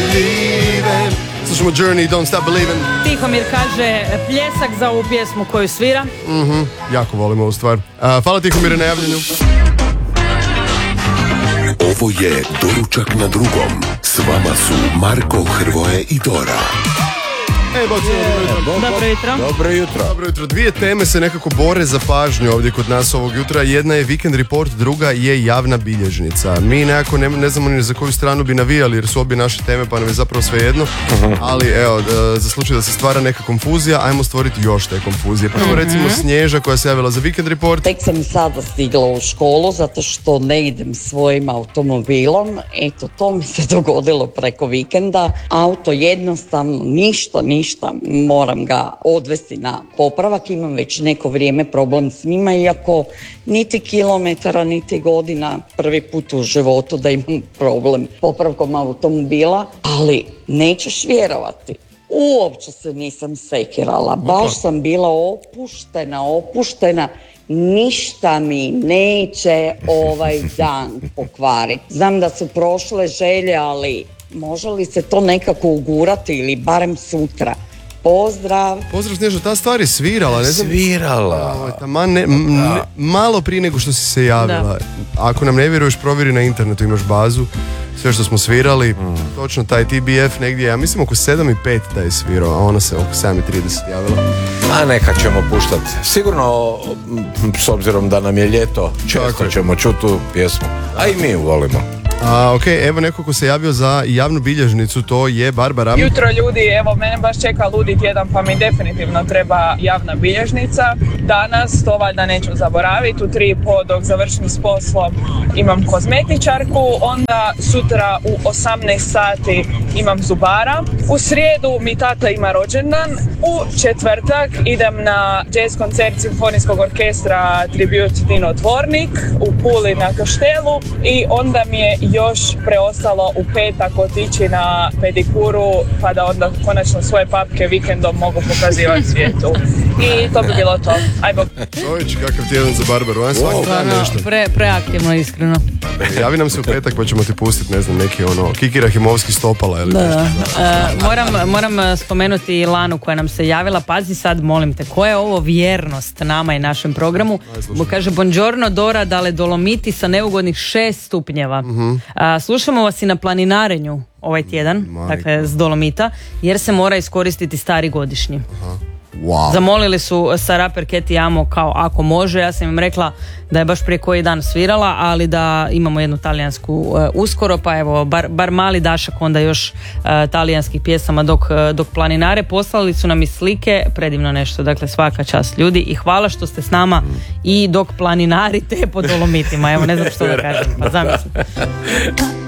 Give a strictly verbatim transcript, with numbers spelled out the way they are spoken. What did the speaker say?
believing. Slušamo Journey, Don't Stop Believing. Tihomir kaže pljesak za ovu pjesmu koju svira. Mhm, jako volimo ovu stvar. Uh, hvala Tihomire na javljanju. Ovo je Doručak na drugom. S vama su Marko, Hrvoje i Dora. Ej, bok, Dobro jutro. Dobro jutro. Dobro jutro. Dvije teme se nekako bore za pažnju ovdje kod nas ovog jutra. Jedna je Weekend Report, druga je javna bilježnica. Mi nekako ne, ne znamo ni za koju stranu bi navijali jer su obje naše teme pa nam je zapravo sve jedno. Uh-huh. Ali evo, za slučaj da se stvara neka konfuzija, ajmo stvoriti još te konfuzije. Prvo recimo uh-huh. Snježa koja se javila za Weekend Report. Tek sam sada stigla u školu zato što ne idem svojim automobilom. Eto, to mi se dogodilo preko vikenda. Auto jednostavno ništa, ništa. Moram ga odvesti na popravak. Imam već neko vrijeme problem s njima, iako niti kilometara, niti godina prvi put u životu da imam problem popravkom automobila, ali nećeš vjerovati. Uopće se nisam sekirala, baš sam bila opuštena, opuštena. Ništa mi neće ovaj dan pokvariti. Znam da su prošle želje, ali može li se to nekako ugurati ili barem sutra? Pozdrav. Pozdrav Snježa, ta stvar je svirala, ne znam. Svirala. O, taman ne, m, ne, malo prije nego što si se javila. Da. Ako nam ne vjeruješ, provjeri na internetu, imaš bazu. Sve što smo svirali, mm. točno taj T B F negdje, ja mislim oko sedam i pet da je svirao, a ona se oko sedam i trideset javila. A neka ćemo puštati. Sigurno, s obzirom da nam je ljeto, često ćemo čuti tu pjesmu. A i mi ju volimo. A, ok, evo neko ko se javio za javnu bilježnicu, to je Barbara. Jutro ljudi, evo mene baš čeka ludi tjedan pa mi definitivno treba javna bilježnica. Danas, to valjda neću zaboraviti, u tri i po dok završim s poslom imam kozmetičarku, onda sutra u osamnaest sati imam zubara. U srijedu mi tata ima rođendan, u četvrtak idem na jazz koncert Simfonijskog orkestra Tribute Dino Dvornik u Puli na Kaštelu i onda mi je još preostalo u petak otići na pedikuru pa da onda konačno svoje papke vikendom mogu pokazivati svijetu. I to bi bilo to. Aj bok. Čovječ, kakav tjedan za Barbaru, on svaki dan nešto. Pre, preaktivno, iskreno. Javi nam se u petak pa ćemo ti pustiti, ne znam, neki ono, Kiki Rahimovski stopala ili da, nešto. Uh, moram, moram spomenuti Lanu koja nam se javila. Pazi sad, molim te, koja je ovo vjernost nama i našem programu? Bo kaže, buongiorno Dora, dale Dolomiti sa neugodnih šest stupnjeva. Uh-huh. Uh, slušamo vas i na planinarenju ovaj tjedan, Majko. Dakle s Dolomita, jer se mora iskoristiti stari godišnji. Aha. Wow. Zamolili su sa raper Keti Amo kao ako može, ja sam im rekla da je baš prije koji dan svirala, ali da imamo jednu talijansku uh, uskoro, pa evo bar, bar mali dašak onda još uh, talijanskih pjesama dok, uh, dok planinare. Poslali su nam i slike, predivno nešto, dakle svaka čast ljudi i hvala što ste s nama i dok planinarite po Dolomitima, evo ne znam što da kažem, pa zamislite.